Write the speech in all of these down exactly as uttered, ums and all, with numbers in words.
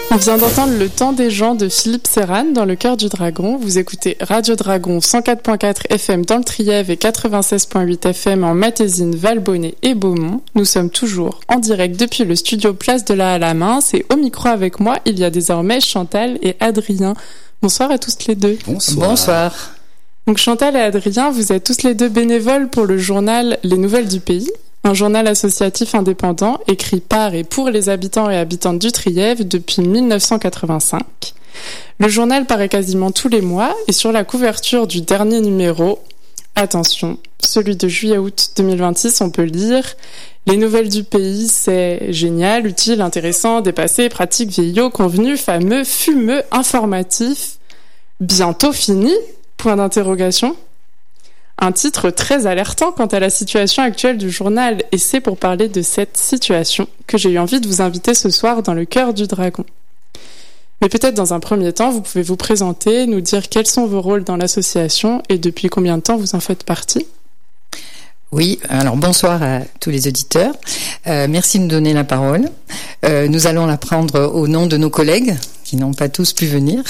On vient d'entendre Le Temps des gens de Philippe Serran dans le cœur du Dragon. Vous écoutez Radio Dragon cent quatre virgule quatre F M dans le Trièves et quatre-vingt-seize virgule huit F M en Matésine, Valbonnet et Beaumont. Nous sommes toujours en direct depuis le studio Place de la Halle à Mainz et au micro avec moi, il y a désormais Chantal et Adrien. Bonsoir à tous les deux. Bonsoir. Bonsoir. Donc Chantal et Adrien, vous êtes tous les deux bénévoles pour le journal Les Nouvelles du Pays, un journal associatif indépendant écrit par et pour les habitants et habitantes du Trièves depuis mille neuf cent quatre-vingt-cinq. Le journal paraît quasiment tous les mois et sur la couverture du dernier numéro, attention, celui de juillet-août deux mille vingt-six, on peut lire « Les Nouvelles du Pays, c'est génial, utile, intéressant, dépassé, pratique, vieillot, convenu, fameux, fumeux, informatif, bientôt fini ?» Point d'interrogation. Un titre très alertant quant à la situation actuelle du journal, et c'est pour parler de cette situation que j'ai eu envie de vous inviter ce soir dans le cœur du Dragon. Mais peut-être dans un premier temps, vous pouvez vous présenter, nous dire quels sont vos rôles dans l'association et depuis combien de temps vous en faites partie. Oui, alors bonsoir à tous les auditeurs. Euh, merci de nous donner la parole. Euh, nous allons la prendre au nom de nos collègues qui n'ont pas tous pu venir.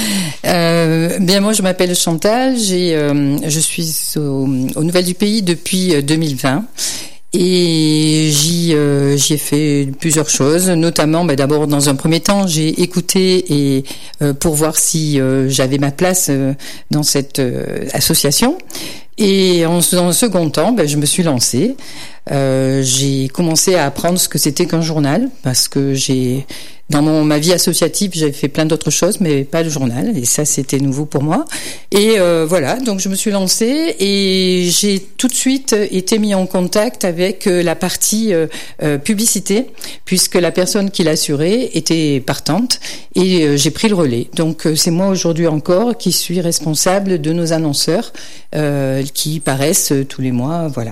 Euh, bien, moi, je m'appelle Chantal. J'ai, euh, je suis au, aux Nouvelles du Pays depuis deux mille vingt. Et j'y, euh, j'y ai fait plusieurs choses, notamment, bah, d'abord dans un premier temps, j'ai écouté et euh, pour voir si euh, j'avais ma place euh, dans cette euh, association. Et en, en second temps, bah, je me suis lancée. Euh, j'ai commencé à apprendre ce que c'était qu'un journal, parce que j'ai dans mon, ma vie associative, j'avais fait plein d'autres choses, mais pas le journal, et ça c'était nouveau pour moi. Et euh, voilà, donc je me suis lancée et j'ai tout de suite été mis en contact avec la partie euh, euh, publicité, puisque la personne qui l'assurait était partante, et euh, j'ai pris le relais. Donc euh, c'est moi aujourd'hui encore qui suis responsable de nos annonceurs euh, qui paraissent tous les mois, voilà.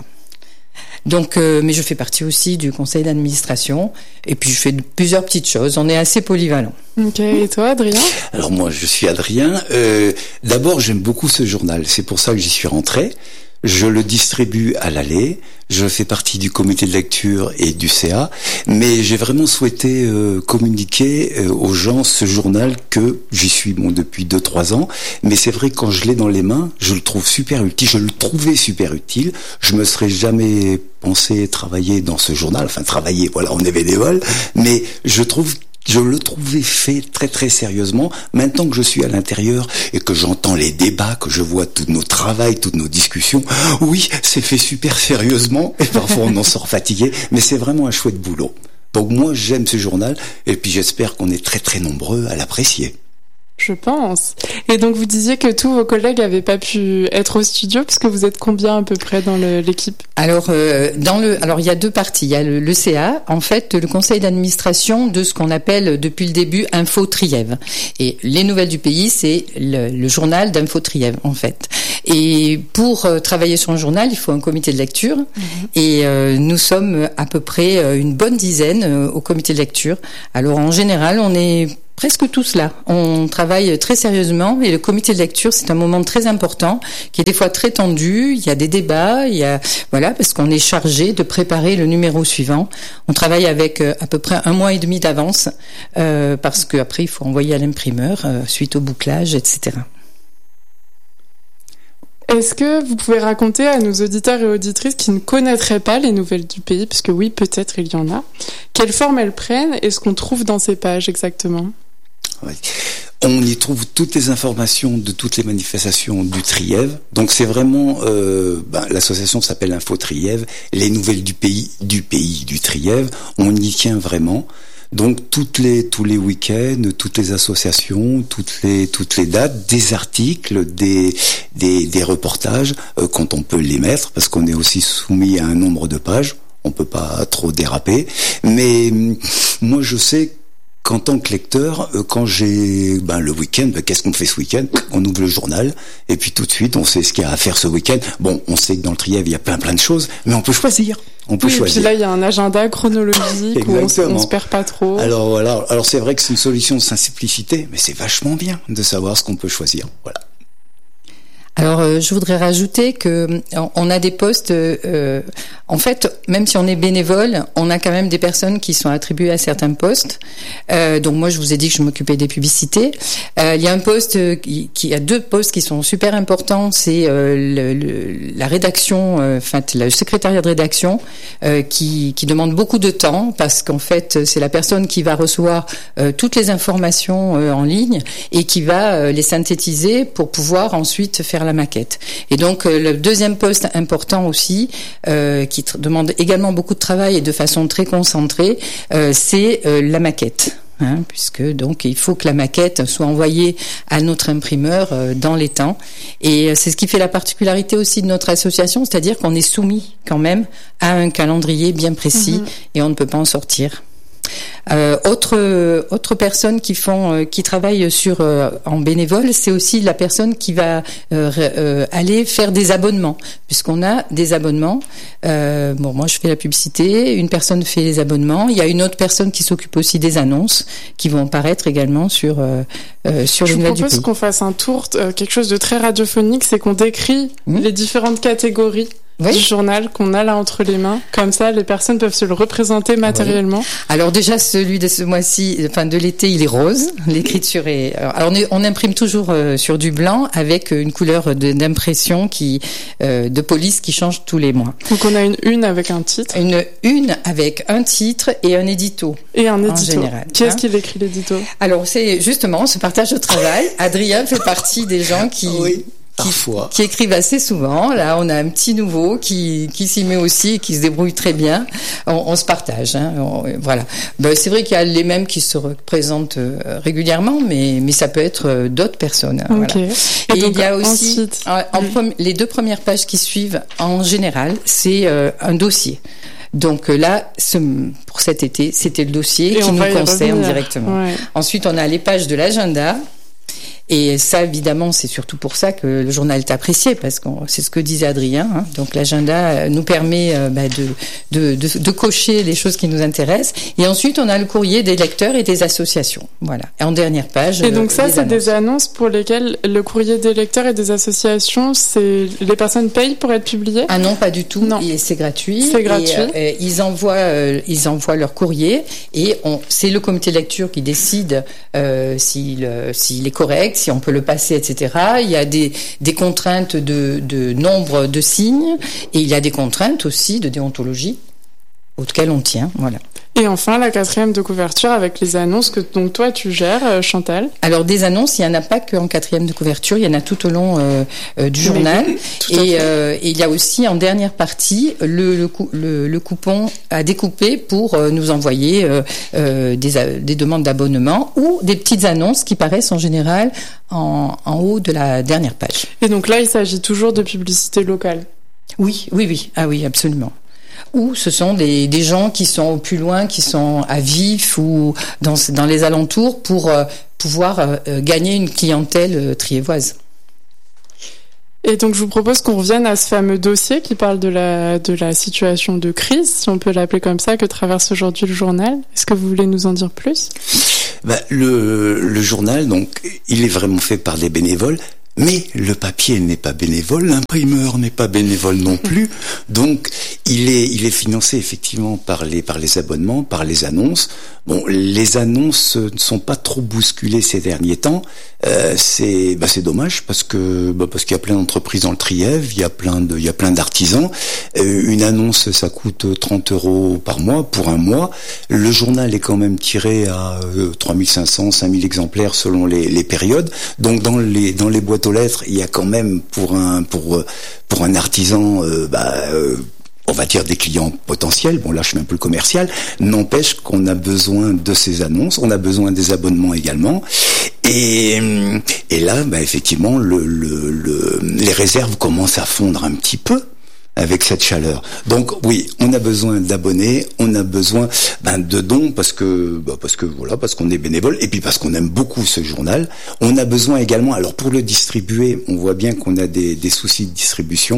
Donc, euh, mais je fais partie aussi du conseil d'administration et puis je fais plusieurs petites choses. On est assez polyvalent. Ok, et toi, Adrien ? Alors moi, je suis Adrien. Euh, d'abord, j'aime beaucoup ce journal. C'est pour ça que j'y suis rentré. Je le distribue à l'Allée. Je fais partie du comité de lecture et du C A, mais j'ai vraiment souhaité euh, communiquer euh, aux gens ce journal que j'y suis bon depuis deux trois ans. Mais c'est vrai que quand je l'ai dans les mains, je le trouve super utile. Je le trouvais super utile. Je me serais jamais pensé travailler dans ce journal. Enfin, travailler, voilà, on est bénévole. Mais je trouve Je le trouvais fait très très sérieusement. Maintenant que je suis à l'intérieur et que j'entends les débats, que je vois tous nos travails, toutes nos discussions, oui, c'est fait super sérieusement et parfois on en sort fatigué, mais c'est vraiment un chouette boulot. Donc moi j'aime ce journal et puis j'espère qu'on est très très nombreux à l'apprécier. Je pense. Et donc vous disiez que tous vos collègues n'avaient pas pu être au studio, puisque vous êtes combien à peu près dans le, l'équipe ? Alors euh, dans le, alors il y a deux parties. Il y a le, le C A, en fait, le conseil d'administration de ce qu'on appelle depuis le début Info Trièves. Et les Nouvelles du Pays, c'est le, le journal d'Info Trièves, en fait. Et pour euh, travailler sur un journal, il faut un comité de lecture. Mmh. Et euh, nous sommes à peu près euh, une bonne dizaine euh, au comité de lecture. Alors en général, on est presque tous là. On travaille très sérieusement et le comité de lecture, c'est un moment très important qui est des fois très tendu. Il y a des débats, il y a, voilà, parce qu'on est chargé de préparer le numéro suivant. On travaille avec euh, à peu près un mois et demi d'avance euh, parce qu'après, il faut envoyer à l'imprimeur euh, suite au bouclage, et cetera. Est-ce que vous pouvez raconter à nos auditeurs et auditrices qui ne connaîtraient pas les Nouvelles du Pays, parce que oui, peut-être il y en a, quelle forme elles prennent et ce qu'on trouve dans ces pages exactement ? Oui. On y trouve toutes les informations de toutes les manifestations du Trièves. Donc c'est vraiment, euh, ben, l'association s'appelle Info Trièves, les Nouvelles du Pays, du pays du Trièves. On y tient vraiment. Donc toutes les tous les week-ends, toutes les associations, toutes les toutes les dates, des articles, des des des reportages euh, quand on peut les mettre, parce qu'on est aussi soumis à un nombre de pages. On peut pas trop déraper. Mais moi je sais qu'en tant que lecteur, quand j'ai ben le week-end, ben, qu'est-ce qu'on fait ce week-end ? On ouvre le journal et puis tout de suite on sait ce qu'il y a à faire ce week-end. Bon, on sait que dans le Trièves il y a plein plein de choses, mais on peut choisir. On peut oui, choisir. Et puis là il y a un agenda chronologique où on, on se perd pas trop. Alors voilà, alors c'est vrai que c'est une solution de simplicité, mais c'est vachement bien de savoir ce qu'on peut choisir. Voilà. Alors, euh, je voudrais rajouter que on a des postes. Euh, en fait, même si on est bénévole, on a quand même des personnes qui sont attribuées à certains postes. Euh, donc, moi, je vous ai dit que je m'occupais des publicités. Euh, il y a un poste qui, qui a deux postes qui sont super importants. C'est euh, le, le, la rédaction, euh, enfin, le secrétariat de rédaction, euh, qui, qui demande beaucoup de temps parce qu'en fait, c'est la personne qui va recevoir euh, toutes les informations euh, en ligne et qui va euh, les synthétiser pour pouvoir ensuite faire la maquette. Et donc euh, le deuxième poste important aussi, euh, qui tr- demande également beaucoup de travail et de façon très concentrée, euh, c'est euh, la maquette. Hein, puisque donc il faut que la maquette soit envoyée à notre imprimeur euh, dans les temps. Et euh, c'est ce qui fait la particularité aussi de notre association, c'est-à-dire qu'on est soumis quand même à un calendrier bien précis mmh. et on ne peut pas en sortir. Euh, autre autre personne qui font euh, qui travaille sur euh, en bénévole, c'est aussi la personne qui va euh, euh, aller faire des abonnements, puisqu'on a des abonnements. Euh, bon, moi je fais la publicité, une personne fait les abonnements, il y a une autre personne qui s'occupe aussi des annonces qui vont apparaître également sur euh, euh, sur les nouvelles du pays. Je propose qu'on fasse un tour, euh, quelque chose de très radiophonique, c'est qu'on décrit mmh. les différentes catégories. Oui. Du journal qu'on a là entre les mains. Comme ça, les personnes peuvent se le représenter matériellement. Oui. Alors déjà, celui de ce mois-ci, enfin de l'été, il est rose. L'écriture est... Alors on, est, on imprime toujours euh, sur du blanc avec une couleur de, d'impression qui euh, de police qui change tous les mois. Donc on a une une avec un titre. Une une avec un titre et un édito. Et un édito. En général. Qui est-ce hein. qui écrit l'édito? Alors c'est justement ce partage de travail. Adrien fait partie des gens qui... Oui. Qui, Parfois. qui écrivent assez souvent. Là, on a un petit nouveau qui qui s'y met aussi et qui se débrouille très bien. On, on se partage. Hein, on, voilà. Ben, c'est vrai qu'il y a les mêmes qui se représentent euh, régulièrement, mais mais ça peut être euh, d'autres personnes. Okay. Voilà. Et, et donc, il y a aussi ensuite... en, en prom- les deux premières pages qui suivent. En général, c'est euh, un dossier. Donc là, ce, pour cet été, c'était le dossier et qui nous concerne revenir. directement. Ouais. Ensuite, on a les pages de l'agenda. Et ça, évidemment, c'est surtout pour ça que le journal est apprécié, parce que c'est ce que disait Adrien. Hein. Donc l'agenda nous permet euh, bah, de, de, de, de cocher les choses qui nous intéressent. Et ensuite, on a le courrier des lecteurs et des associations. Voilà. Et en dernière page, et donc ça, euh, c'est annonces. des annonces pour lesquelles le courrier des lecteurs et des associations, c'est les personnes payent pour être publiées? Ah non, pas du tout. Non. Et c'est gratuit. C'est gratuit. Et, euh, ils envoient, euh, ils envoient leur courrier et on, c'est le comité de lecture qui décide euh, s'il, euh, s'il est correct, si on peut le passer, et cetera. Il y a des, des contraintes de, de nombre de signes et il y a des contraintes aussi de déontologie auxquelles on tient. Voilà. Et enfin, la quatrième de couverture avec les annonces que donc toi tu gères, Chantal. Alors des annonces, il y en a pas qu'en quatrième de couverture, il y en a tout au long euh, euh, du journal. Et, euh, et il y a aussi en dernière partie le, le, le, le coupon à découper pour euh, nous envoyer euh, euh, des, des demandes d'abonnement ou des petites annonces qui paraissent en général en, en haut de la dernière page. Et donc là, il s'agit toujours de publicité locale. Oui, oui, oui, ah oui, absolument. Ou ce sont des, des gens qui sont au plus loin, qui sont à Vif ou dans, dans les alentours pour euh, pouvoir euh, gagner une clientèle euh, triévoise. Et donc je vous propose qu'on revienne à ce fameux dossier qui parle de la, de la situation de crise, si on peut l'appeler comme ça, que traverse aujourd'hui le journal. Est-ce que vous voulez nous en dire plus ? Ben, le, le journal, donc, il est vraiment fait par des bénévoles. Mais le papier n'est pas bénévole, l'imprimeur n'est pas bénévole non plus, donc il est il est financé effectivement par les par les abonnements, par les annonces. Bon, les annonces ne sont pas trop bousculées ces derniers temps. Euh, c'est bah c'est dommage parce que bah parce qu'il y a plein d'entreprises dans le Trièves, il y a plein de il y a plein d'artisans. Euh, une annonce ça coûte trente euros par mois pour un mois. Le journal est quand même tiré à euh, trois mille cinq cents, cinq mille exemplaires selon les les périodes. Donc dans les dans les boîtes aux lettres, il y a quand même pour un pour pour un artisan euh, bah euh, on va dire des clients potentiels, bon là je suis un peu le commercial, n'empêche qu'on a besoin de ces annonces, on a besoin des abonnements également, et, et là bah, effectivement le, le, le, les réserves commencent à fondre un petit peu avec cette chaleur. Donc oui, on a besoin d'abonnés, on a besoin ben, de dons parce que bah, parce que voilà, parce qu'on est bénévole et puis parce qu'on aime beaucoup ce journal. On a besoin également, alors pour le distribuer, on voit bien qu'on a des, des soucis de distribution.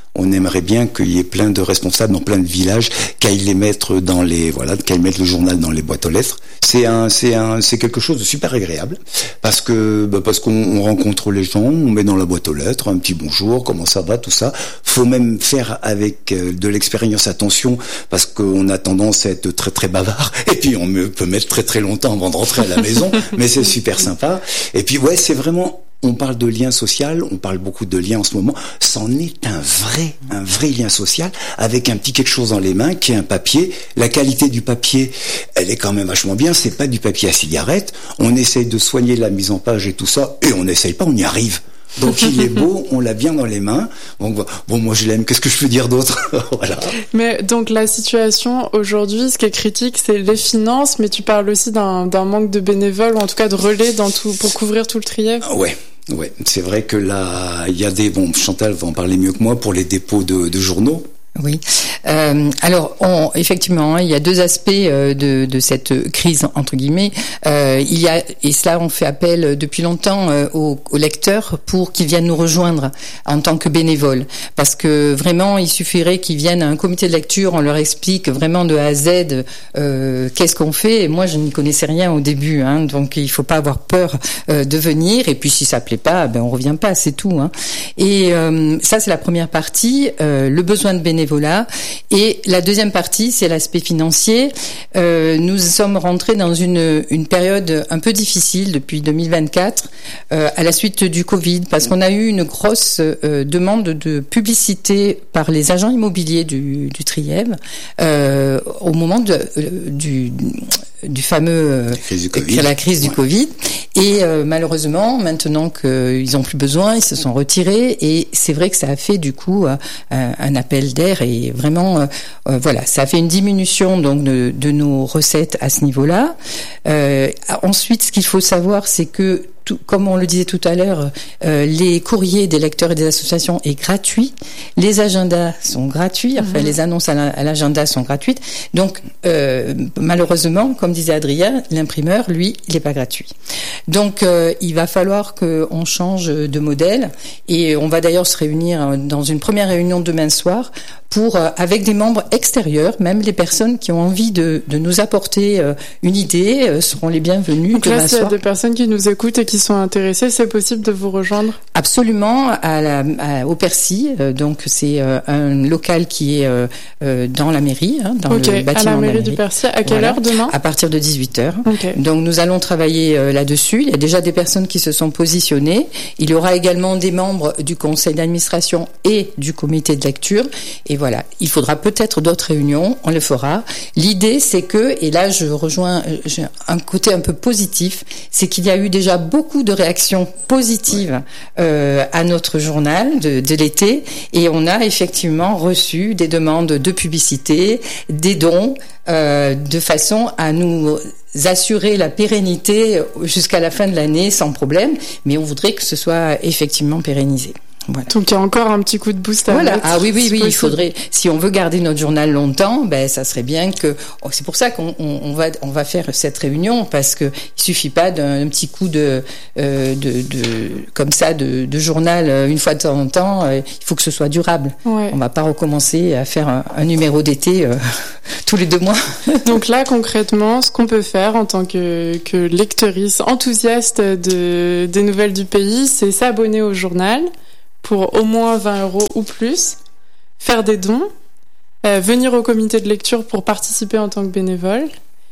On aimerait bien qu'il y ait plein de responsables dans plein de villages qui aillent les mettre dans les voilà, qui aillent mettre le journal dans les boîtes aux lettres. C'est un, c'est un, c'est quelque chose de super agréable parce que bah parce qu'on on rencontre les gens, on met dans la boîte aux lettres un petit bonjour, comment ça va, tout ça. Faut même faire avec de l'expérience attention parce qu'on a tendance à être très très bavard et puis on peut mettre très très longtemps avant de rentrer à la maison, mais c'est super sympa. Et puis ouais, c'est vraiment. On parle de lien social, on parle beaucoup de liens en ce moment. C'en est un vrai, un vrai lien social avec un petit quelque chose dans les mains qui est un papier. La qualité du papier, elle est quand même vachement bien. C'est pas du papier à cigarette. On essaye de soigner la mise en page et tout ça, et on n'essaye pas, on y arrive. Donc il est beau, on l'a bien dans les mains. Donc bon, moi je l'aime. Qu'est-ce que je peux dire d'autre? Voilà. Mais donc la situation aujourd'hui, ce qui est critique, c'est les finances. Mais tu parles aussi d'un, d'un manque de bénévoles ou en tout cas de relais dans tout pour couvrir tout le Trièves. Ouais. Ouais, c'est vrai que là, il y a des bon, Chantal va en parler mieux que moi pour les dépôts de, de journaux. Oui. Euh, alors, on, effectivement, hein, il y a deux aspects euh, de, de cette crise entre guillemets. Euh, il y a, et cela, on fait appel depuis longtemps euh, aux, aux lecteurs pour qu'ils viennent nous rejoindre en tant que bénévoles, parce que vraiment, il suffirait qu'ils viennent à un comité de lecture, on leur explique vraiment de A à Z euh, qu'est-ce qu'on fait. Et moi, je n'y connaissais rien au début, hein, donc il faut pas avoir peur euh, de venir. Et puis, si ça plaît pas, ben on revient pas, c'est tout. Hein. Et euh, ça, c'est la première partie, euh, le besoin de bénévoles. Voilà. Et la deuxième partie, c'est l'aspect financier. Euh, nous sommes rentrés dans une, une période un peu difficile depuis deux mille vingt-quatre, euh, à la suite du Covid, parce qu'on a eu une grosse euh, demande de publicité par les agents immobiliers du, du Trièves euh, au moment de, euh, du, du fameux crise du Covid. la crise du ouais. Covid. Et euh, malheureusement, maintenant qu'ils n'ont plus besoin, ils se sont retirés. Et c'est vrai que ça a fait du coup euh, un appel d'air. Et vraiment, euh, voilà, ça a fait une diminution donc de, de nos recettes à ce niveau-là. Euh, ensuite, ce qu'il faut savoir, c'est que tout, comme on le disait tout à l'heure, euh, les courriers des lecteurs et des associations est gratuit. Les agendas sont gratuits. Enfin, mmh. les annonces à, la, à l'agenda sont gratuites. Donc, euh, malheureusement, comme disait Adrien, l'imprimeur, lui, il n'est pas gratuit. Donc, euh, il va falloir qu'on change de modèle. Et on va d'ailleurs se réunir dans une première réunion demain soir pour, euh, avec des membres extérieurs, même les personnes qui ont envie de, de nous apporter euh, une idée, euh, seront les bienvenues. Donc là, s'il y a des personnes qui nous écoutent et qui sont intéressées, c'est possible de vous rejoindre? Absolument, à la, à, au Percy. Euh, donc c'est euh, un local qui est euh, euh, dans la mairie, hein, dans okay, le bâtiment à la mairie, de la mairie du Percy. À quelle voilà. heure demain? À partir de dix-huit heures. Okay. Donc nous allons travailler euh, là-dessus. Il y a déjà des personnes qui se sont positionnées. Il y aura également des membres du conseil d'administration et du comité de lecture. Et voilà, il faudra peut-être d'autres réunions, on le fera. L'idée, c'est que, et là je rejoins j'ai un côté un peu positif, c'est qu'il y a eu déjà beaucoup de réactions positives ouais. euh, à notre journal de, de l'été, et on a effectivement reçu des demandes de publicité, des dons, euh, de façon à nous assurer la pérennité jusqu'à la fin de l'année sans problème, mais on voudrait que ce soit effectivement pérennisé. Voilà. Donc il y a encore un petit coup de boost à voilà. mettre. Ah oui, oui, oui, possible. Il faudrait, si on veut garder notre journal longtemps, ben, ça serait bien que, oh, c'est pour ça qu'on on, on va, on va faire cette réunion, parce que il suffit pas d'un petit coup de, euh, de, de, comme ça, de, de journal une fois de temps en temps, euh, il faut que ce soit durable. Ouais. On va pas recommencer à faire un, un numéro d'été, euh, tous les deux mois. Donc là, concrètement, ce qu'on peut faire en tant que, que lectrice enthousiaste de, des nouvelles du pays, c'est s'abonner au journal pour au moins vingt euros ou plus, faire des dons, euh, venir au comité de lecture pour participer en tant que bénévole,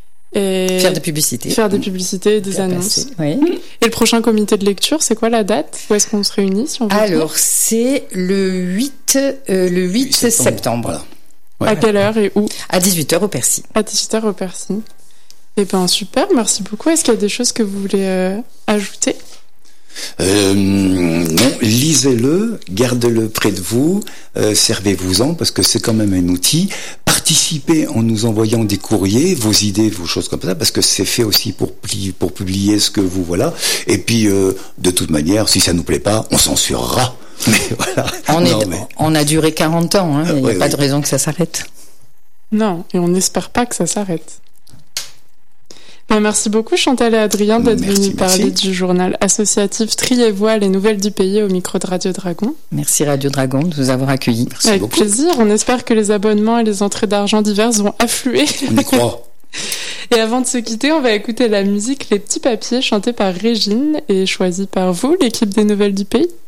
et faire des publicités, faire des publicités et des annonces. Oui. Et le prochain comité de lecture, c'est quoi la date? Où est-ce qu'on se réunit si on veut? Alors, c'est le huit, euh, le huit septembre. septembre. Voilà. Ouais. À quelle heure et où? À dix-huit heures au Percy. À dix-huit heures au Percy. Eh ben super, merci beaucoup. Est-ce qu'il y a des choses que vous voulez euh, ajouter? Euh, non, lisez-le, gardez-le près de vous, euh, servez-vous-en parce que c'est quand même un outil. Participez en nous envoyant des courriers, vos idées, vos choses comme ça, parce que c'est fait aussi pour pour publier ce que vous voilà. Et puis euh, de toute manière, si ça nous plaît pas, on censurera. Mais voilà. On non, est, mais... on a duré quarante ans, hein, il n'y a ouais, pas oui. de raison que ça s'arrête. Non, et on n'espère pas que ça s'arrête. Ben, merci beaucoup Chantal et Adrien d'être venus parler du journal associatif Tri et Voix, les nouvelles du pays au micro de Radio Dragon. Merci Radio Dragon de nous avoir accueillis. Merci Avec beaucoup. plaisir, on espère que les abonnements et les entrées d'argent diverses vont affluer. On y croit. Et avant de se quitter, on va écouter la musique Les Petits Papiers chantée par Régine et choisie par vous, l'équipe des nouvelles du pays.